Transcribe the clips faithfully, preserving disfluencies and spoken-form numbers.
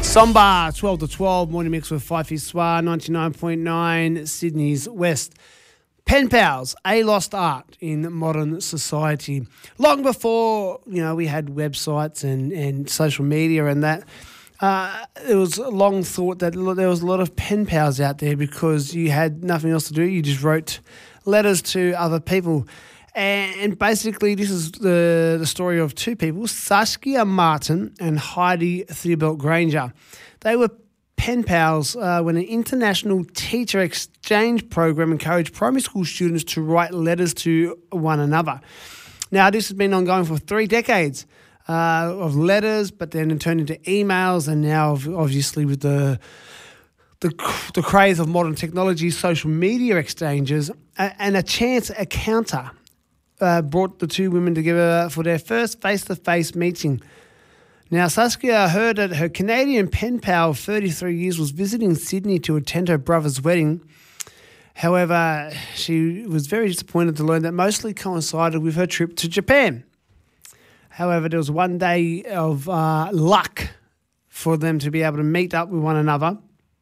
Somba, twelve to twelve, morning mix with Fifey Soir, ninety-nine point nine, Sydney's West. Pen pals, a lost art in modern society. Long before, you know, we had websites and, and social media and that, uh, it was long thought that there was a lot of pen pals out there because you had nothing else to do. You just wrote letters to other people. And basically, this is the, the story of two people, Saskia Martin and Heidi Theobald Granger. They were pen pals uh, when an international teacher exchange program encouraged primary school students to write letters to one another. Now, this has been ongoing for three decades uh, of letters, but then it turned into emails, and now obviously with the the, the craze of modern technology, social media exchanges, and a chance encounter Uh, brought the two women together for their first face-to-face meeting. Now, Saskia heard that her Canadian pen pal of thirty-three years was visiting Sydney to attend her brother's wedding. However, she was very disappointed to learn that mostly coincided with her trip to Japan. However, there was one day of uh, luck for them to be able to meet up with one another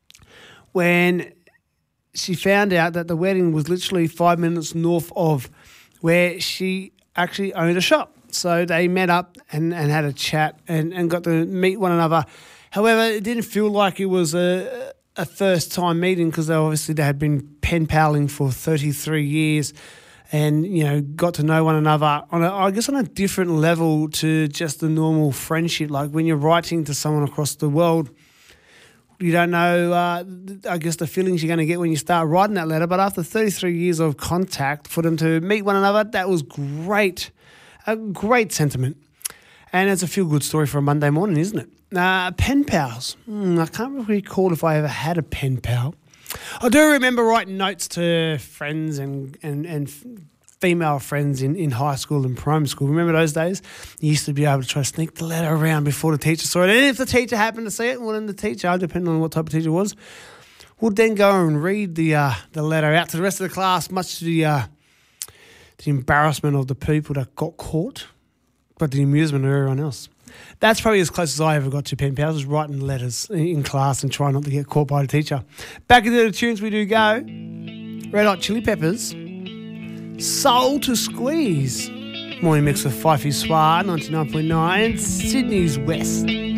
when she found out that the wedding was literally five minutes north of where she actually owned a shop. So they met up and, and had a chat and, and got to meet one another. However, it didn't feel like it was a, a first-time meeting because they obviously they had been pen paling for thirty-three years and, you know, got to know one another on a, I guess on a different level to just a normal friendship. Like when you're writing to someone across the world, you don't know, uh, I guess, the feelings you're going to get when you start writing that letter. But after thirty-three years of contact, for them to meet one another, that was great, a great sentiment. And it's a feel-good story for a Monday morning, isn't it? Uh, pen pals. Mm, I can't really recall if I ever had a pen pal. I do remember writing notes to friends and, and, and female friends in, in high school and primary school. Remember those days? You used to be able to try to sneak the letter around before the teacher saw it. And if the teacher happened to see it, well, then the teacher, depending on what type of teacher it was, would then go and read the uh, the letter out to the rest of the class, much to the, uh, the embarrassment of the people that got caught, but the amusement of everyone else. That's probably as close as I ever got to pen pals, was writing letters in class and trying not to get caught by the teacher. Back into the tunes we do go. Red Hot Chili Peppers. Soul to Squeeze. Morning mix with Fifey Soir, ninety-nine point nine, Sydney's West.